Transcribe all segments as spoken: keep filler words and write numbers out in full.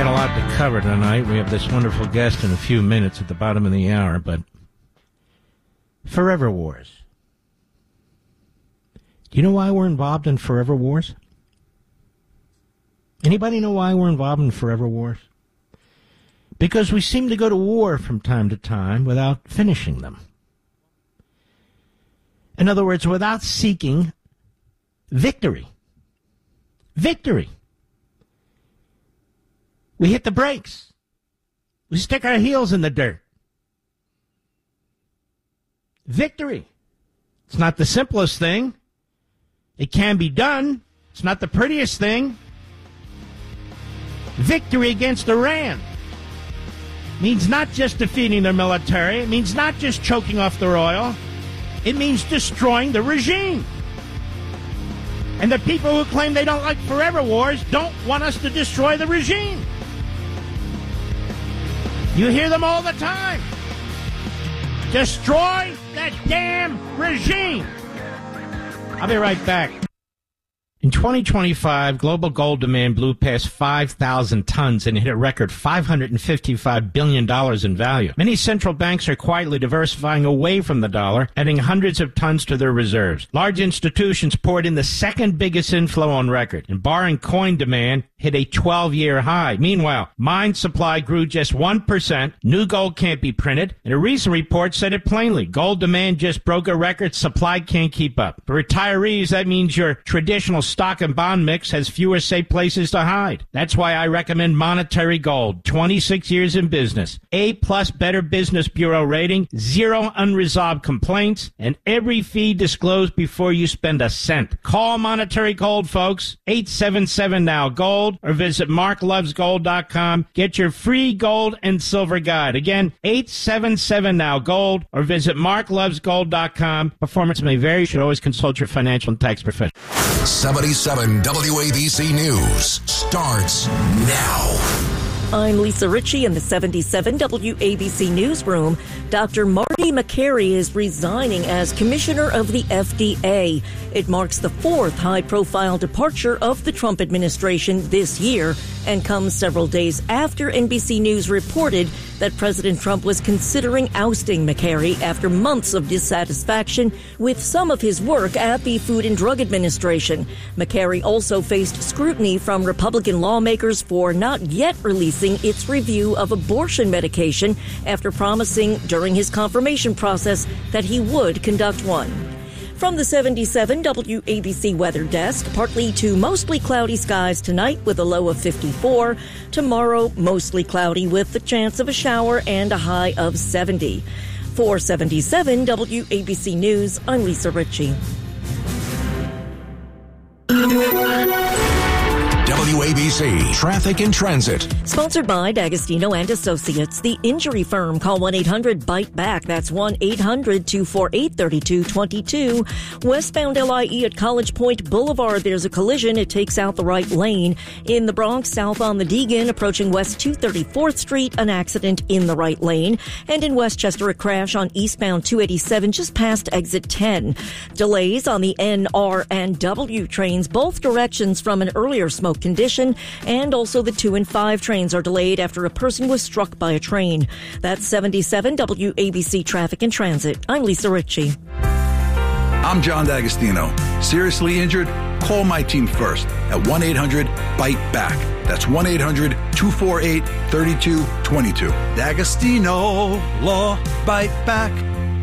Got a lot to cover tonight. We have this wonderful guest in a few minutes at the bottom of the hour, but Forever Wars. Do you know why we're involved in Forever Wars? Anybody know why we're involved in Forever Wars? Because we seem to go to war from time to time without finishing them. In other words, without seeking victory. Victory. We hit the brakes. We stick our heels in the dirt. Victory. It's not the simplest thing. It can be done. It's not the prettiest thing. Victory against Iran means not just defeating their military. It means not just choking off their oil. It means destroying the regime. And the people who claim they don't like forever wars don't want us to destroy the regime. You hear them all the time. Destroy that damn regime. I'll be right back. In twenty twenty-five, global gold demand blew past five thousand tons and hit a record five hundred fifty-five billion dollars in value. Many central banks are quietly diversifying away from the dollar, adding hundreds of tons to their reserves. Large institutions poured in the second biggest inflow on record, and barring coin demand hit a twelve-year high. Meanwhile, mine supply grew just one percent, new gold can't be printed, and a recent report said it plainly. Gold demand just broke a record, supply can't keep up. For retirees, that means your traditional stock and bond mix has fewer safe places to hide. That's why I recommend Monetary Gold. twenty-six years in business. A-plus Better Business Bureau rating, zero unresolved complaints, and every fee disclosed before you spend a cent. Call Monetary Gold, folks. eight seven seven now gold or visit mark loves gold dot com. Get your free gold and silver guide. Again, eight seven seven now gold or visit mark loves gold dot com. Performance may vary. You should always consult your financial and tax professional. seventy-seven W A B C News starts now. I'm Lisa Ritchie in the seventy-seven W A B C Newsroom. Doctor Marty Makary is resigning as Commissioner of the F D A. It marks the fourth high-profile departure of the Trump administration this year and comes several days after N B C News reported that President Trump was considering ousting Makary after months of dissatisfaction with some of his work at the Food and Drug Administration. Makary also faced scrutiny from Republican lawmakers for not yet releasing its review of abortion medication after promising during his confirmation process that he would conduct one. From the seventy-seven W A B C Weather Desk, partly to mostly cloudy skies tonight with a low of fifty-four. Tomorrow, mostly cloudy with the chance of a shower and a high of seventy. For seventy-seven W A B C News, I'm Lisa Ritchie. W A B C Traffic and Transit. Sponsored by D'Agostino and Associates, the injury firm. Call one eight hundred bite back. That's one eight hundred two four eight three two two two. Westbound L I E at College Point Boulevard, there's a collision. It takes out the right lane. In the Bronx, south on the Deegan, approaching West two thirty-fourth Street, an accident in the right lane. And in Westchester, a crash on eastbound two eighty-seven, just past exit ten. Delays on the N, R, and W trains, both directions from an earlier smoke condition, and also the two and five trains are delayed after a person was struck by a train. That's seventy-seven W A B C Traffic and Transit. I'm Lisa Ritchie. I'm John D'Agostino. Seriously injured? Call my team first at one eight hundred bite back. That's one eight hundred two four eight three two two two. D'Agostino Law Bite Back.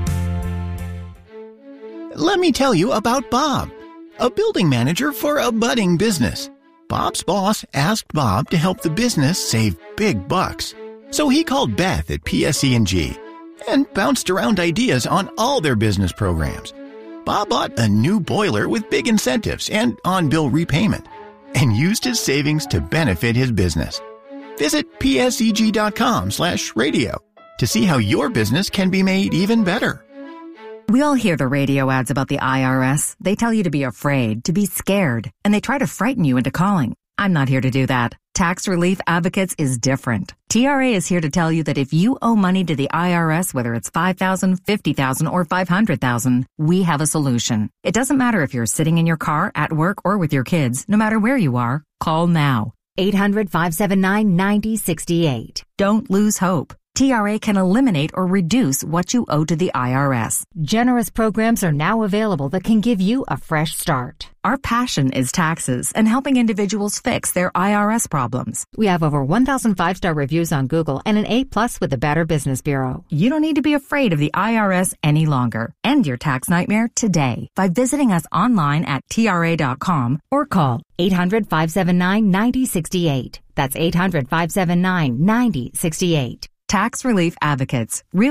Let me tell you about Bob, a building manager for a budding business. Bob's boss asked Bob to help the business save big bucks. So he called Beth at P S E and G and bounced around ideas on all their business programs. Bob bought a new boiler with big incentives and on-bill repayment and used his savings to benefit his business. Visit pseg.com slash radio to see how your business can be made even better. We all hear the radio ads about the I R S. They tell you to be afraid, to be scared, and they try to frighten you into calling. I'm not here to do that. Tax Relief Advocates is different. T R A is here to tell you that if you owe money to the I R S, whether it's five thousand dollars, fifty thousand dollars, or five hundred thousand dollars, we have a solution. It doesn't matter if you're sitting in your car, at work, or with your kids. No matter where you are, call now. eight hundred, five seven nine, nine zero six eight. Don't lose hope. T R A can eliminate or reduce what you owe to the I R S. Generous programs are now available that can give you a fresh start. Our passion is taxes and helping individuals fix their I R S problems. We have over one thousand five-star reviews on Google and an A plus with the Better Business Bureau. You don't need to be afraid of the I R S any longer. End your tax nightmare today by visiting us online at T R A dot com or call eight hundred, five seven nine, nine zero six eight. That's eight hundred, five seven nine, nine zero six eight. Tax Relief Advocates. Real